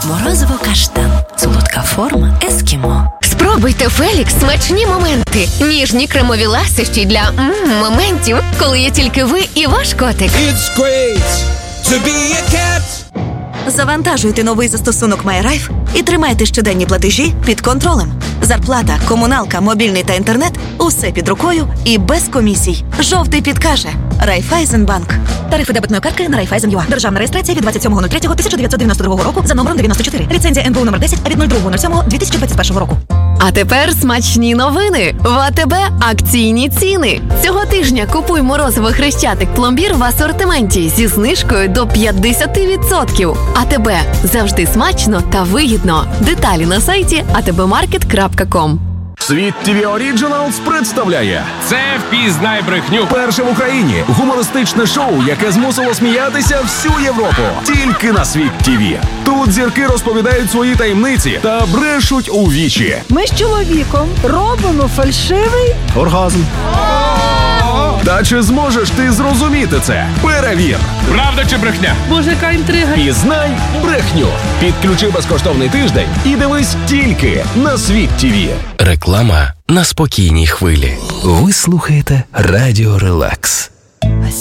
Морозиво каштан. Солодка форма ескімо. Спробуйте Фелікс смачні моменти. Ніжні кремові ласощі для моментів, коли є тільки ви і ваш котик. It's great to be a cat. Завантажуйте новий застосунок MyRife і тримайте щоденні платежі під контролем. Зарплата, комуналка, мобільний та інтернет – усе під рукою і без комісій. Жовтий підкаже. Райфайзенбанк. Тарифи дебетної картки на Райфайзен.ЮА. Державна реєстрація від 27.03.1992 року за номером 94. Ліцензія НБУ номер 10 від 02.07.2021 року. А тепер смачні новини. В АТБ акційні ціни. Цього тижня купуй морозиво Хрещатик-пломбір в асортименті зі знижкою до 50%. АТБ. Завжди смачно та вигідно. Деталі на сайті atbmarket.com. Світ ТВ Originals представляє «Це впізнай брехню». Перше в Україні гумористичне шоу, яке змусило сміятися всю Європу. Тільки на Світ ТВ. Тут зірки розповідають свої таємниці та брешуть у вічі. Ми з чоловіком робимо фальшивий оргазм. Та чи зможеш ти зрозуміти це? Перевір. Правда чи брехня? Боже, яка інтрига. Пізнай брехню. Підключи безкоштовний тиждень і дивись тільки на Світ ТВ. Реклама на спокійній хвилі. Ви слухаєте Радіо Релакс.